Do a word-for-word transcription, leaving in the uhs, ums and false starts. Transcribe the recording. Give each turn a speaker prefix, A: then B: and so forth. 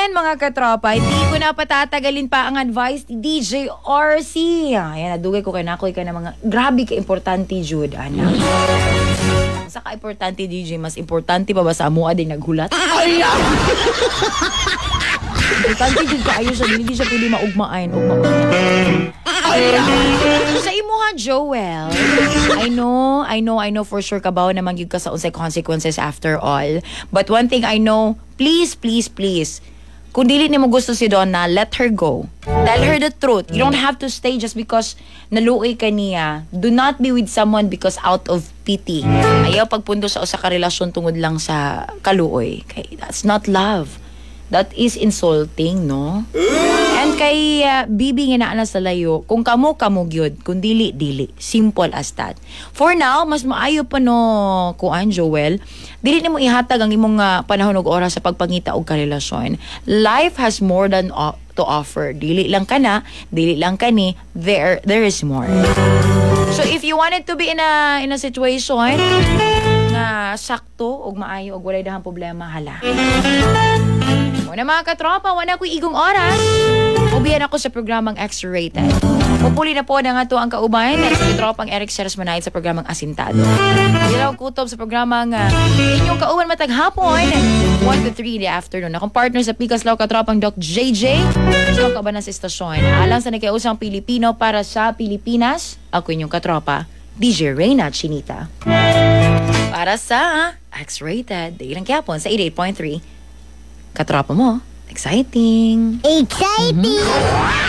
A: Again, mga katropa, hindi ko na patatagalin pa ang advice ni D J R C. Ayan, nadugay ko kay nakoy ka na mga grabe ka-importante, Jude, anak. Sa ka-importante, D J, mas importante pa ba sa amuha din naghulat? Ay! Importante din ka, ayos siya, hindi siya pwede maugmaan. Ugma-ugma. Sa imuha, Joel, I know, I know, I know for sure kabaw naman yung ka sa unsay consequences after all. But one thing I know, please, please, please, kung dili ni mo gusto si Donna, let her go. Tell her the truth. You don't have to stay just because naluoy ka niya. Do not be with someone because out of pity. Ayaw pagpundo sa usa ka relasyon tungod lang sa kaluoy. Okay? That's not love. That is insulting, no? And kay uh, Bibi nga naa na sa layo, kung kamo kamo gyud, kung dili dili, simple as that. For now, mas maayo pa no kuan Joel, dili nimo ihatag ang imong uh, panahon ug oras sa pagpangita og karelasyon. Life has more than o- to offer. Dili lang kana, dili lang kani, there there is more. So if you wanted to be in a in a situation nga sakto ug maayo ug walay dahang problema, hala. Una mga katropa, wala ko igong oras. Ubiyan ako sa programang X-Rated. Pupuli na po na nga to ang kauban at sa katropang Eric Seres Manayad sa programang Asintado. Ilaw kutob sa programang uh, inyong kauban mataghapon one to three in the afternoon. Akong partner sa Pikas Law katropang Doc J J. Gusto ka ba na sa istasyon? Alang sa nakiusang Pilipino para sa Pilipinas, ako inyong katropa, D J Reyna Chinita. Para sa X-Rated, Dailang Kiapon sa eighty-eight point three. Katropa mo, exciting.
B: Exciting! Mm-hmm.